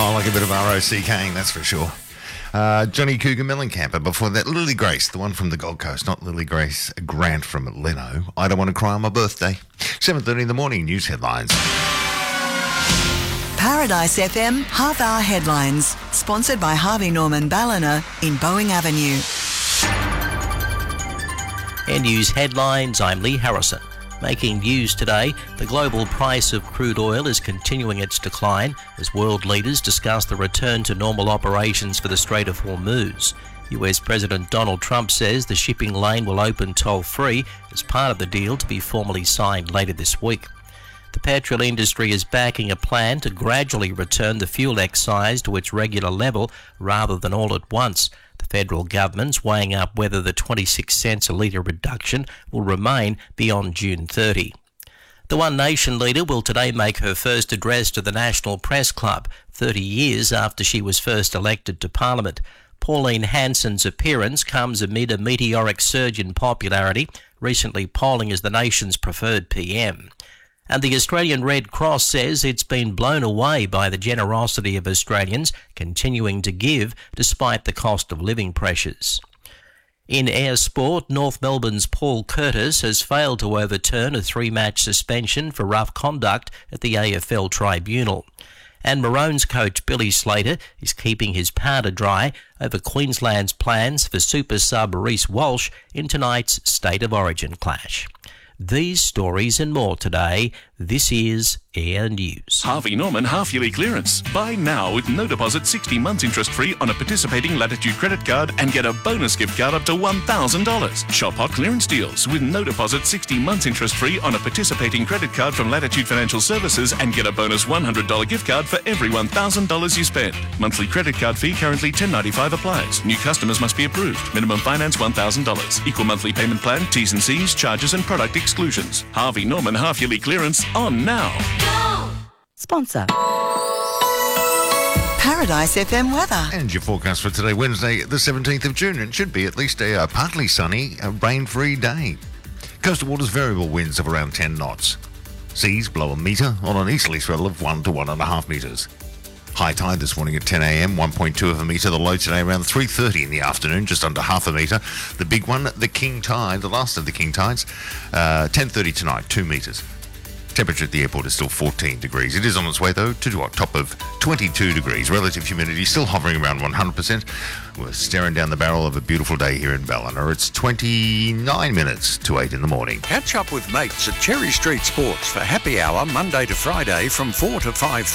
Oh, like a bit of ROCKing, that's for sure. Johnny Cougar Mellencamp. Before that, Lily Grace, the one from the Gold Coast, not Lily Grace Grant from Leno. I Don't Want to Cry on My Birthday. 7:30 in the morning, news headlines. Paradise FM half-hour headlines, sponsored by Harvey Norman Ballina in Boeing Avenue. In news headlines, I'm Lee Harrison. Making news today, the global price of crude oil is continuing its decline as world leaders discuss the return to normal operations for the Strait of Hormuz. US President Donald Trump says the shipping lane will open toll-free as part of the deal to be formally signed later this week. The petrol industry is backing a plan to gradually return the fuel excise to its regular level rather than all at once. The federal government's weighing up whether the 26 cents a litre reduction will remain beyond June 30. The One Nation leader will today make her first address to the National Press Club, 30 years after she was first elected to Parliament. Pauline Hanson's appearance comes amid a meteoric surge in popularity, recently polling as the nation's preferred PM. And the Australian Red Cross says it's been blown away by the generosity of Australians continuing to give despite the cost of living pressures. In air sport, North Melbourne's Paul Curtis has failed to overturn a 3-match suspension for rough conduct at the AFL Tribunal. And Maroons coach Billy Slater is keeping his powder dry over Queensland's plans for super sub Reece Walsh in tonight's State of Origin clash. These stories and more today. This is Air News. Harvey Norman half-yearly clearance. Buy now with no deposit, 60 months interest-free on a participating Latitude credit card and get a bonus gift card up to $1,000. Shop hot clearance deals with no deposit, 60 months interest-free on a participating credit card from Latitude Financial Services and get a bonus $100 gift card for every $1,000 you spend. Monthly credit card fee currently $10.95 applies. New customers must be approved. Minimum finance $1,000. Equal monthly payment plan, T's and C's, charges and product exclusions. Harvey Norman half-yearly clearance on now. Go! Sponsor. Paradise FM weather. And your forecast for today, Wednesday, the 17th of June. It should be at least a partly sunny, rain-free day. Coastal waters variable winds of around 10 knots. Seas below a metre on an easterly swell of 1 to 1.5 metres. High tide this morning at 10 a.m, 1.2 of a metre. The low today around 3:30 in the afternoon, just under half a metre. The big one, the king tide, the last of the king tides, 10:30 tonight, 2 metres. Temperature at the airport is still 14 degrees. It is on its way, though, to a top of 22 degrees. Relative humidity still hovering around 100%. We're staring down the barrel of a beautiful day here in Ballina. It's 29 minutes to 8 in the morning. Catch up with mates at Cherry Street Sports for happy hour Monday to Friday from 4 to 5.